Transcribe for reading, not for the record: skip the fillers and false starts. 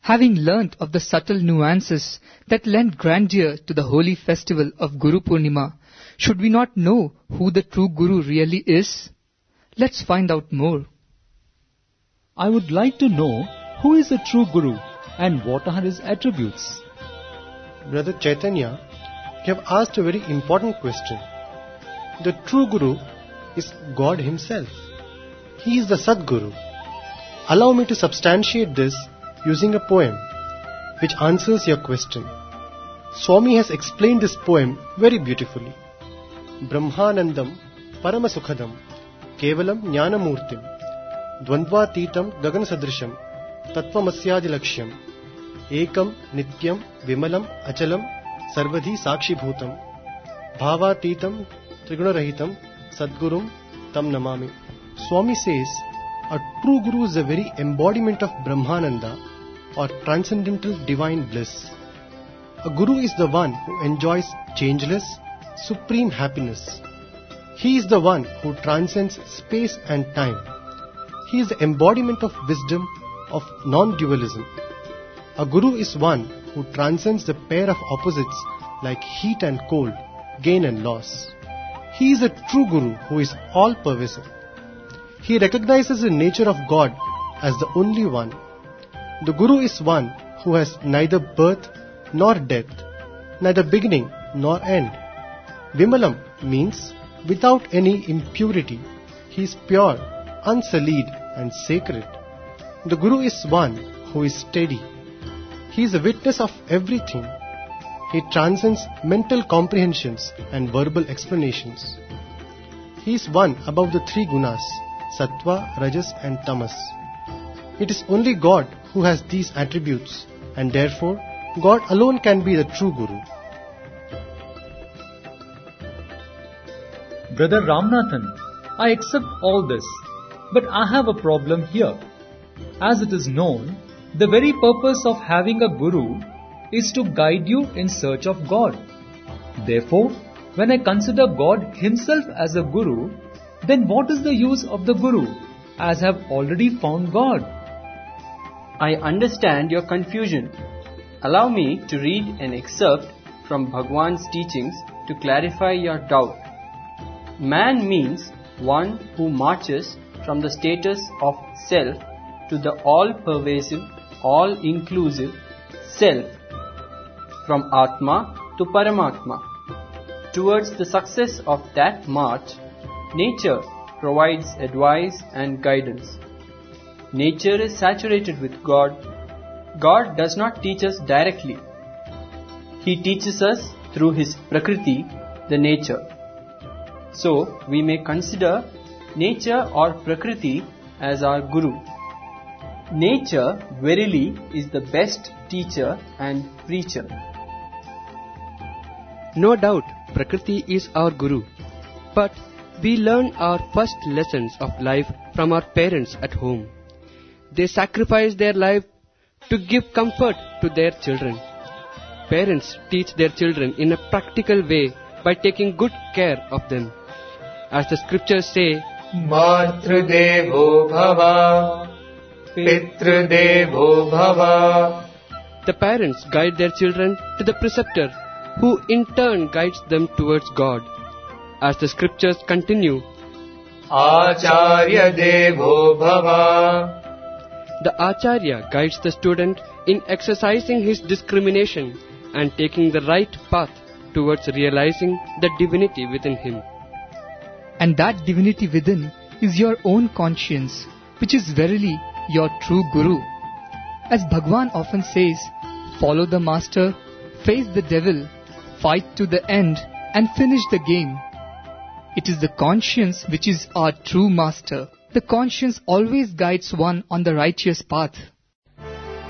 Having learnt of the subtle nuances that lend grandeur to the holy festival of Guru Purnima, should we not know who the true Guru really is? Let's find out more. I would like to know who is the true Guru and what are his attributes. Brother Chaitanya, you have asked a very important question. The true Guru is God Himself. He is the Sadguru. Allow me to substantiate this using a poem which answers your question. Swami has explained this poem very beautifully. Brahmanandam Paramasukhadam Kevalam Jnanamurtim Dvandvatitam Gagansadrisham Tattvamasyadilaksham Ekam Nityam Vimalam Achalam Sarvadhi Sakshibhutam Bhavatitam Trigunarahitam Sadgurum Tam Namami. Swami says, a true Guru is the very embodiment of Brahmananda or transcendental divine bliss. A Guru is the one who enjoys changeless, supreme happiness. He is the one who transcends space and time. He is the embodiment of wisdom, of non-dualism. A Guru is one who transcends the pair of opposites like heat and cold, gain and loss. He is a true Guru who is all-pervasive. He recognizes the nature of God as the only one. The Guru is one who has neither birth nor death, neither beginning nor end. Vimalam means without any impurity. He is pure, unsullied and sacred. The Guru is one who is steady. He is a witness of everything. He transcends mental comprehensions and verbal explanations. He is one above the three gunas, Sattva, Rajas and Tamas. It is only God who has these attributes, and therefore God alone can be the true Guru. Brother Ramnathan, I accept all this, but I have a problem here. As it is known, the very purpose of having a Guru is to guide you in search of God. Therefore, when I consider God Himself as a Guru, then what is the use of the Guru, as I have already found God? I understand your confusion. Allow me to read an excerpt from Bhagwan's teachings to clarify your doubt. Man means one who marches from the status of self to the all-pervasive, all-inclusive self, from Atma to Paramatma. Towards the success of that march, nature provides advice and guidance. Nature is saturated with God. God does not teach us directly. He teaches us through His Prakriti, the nature. So, we may consider nature or Prakriti as our Guru. Nature verily is the best teacher and preacher. No doubt, Prakriti is our Guru. But we learn our first lessons of life from our parents at home. They sacrifice their life to give comfort to their children. Parents teach their children in a practical way by taking good care of them. As the scriptures say, Matrudevo bhava, Pitrudevo bhava. The parents guide their children to the preceptor, who in turn guides them towards God. As the scriptures continue, Acharya Devo bhava. The Acharya guides the student in exercising his discrimination and taking the right path towards realizing the divinity within him. And that divinity within is your own conscience, which is verily your true Guru. As Bhagwan often says, follow the master, face the devil, fight to the end and finish the game. It is the conscience which is our true master. The conscience always guides one on the righteous path.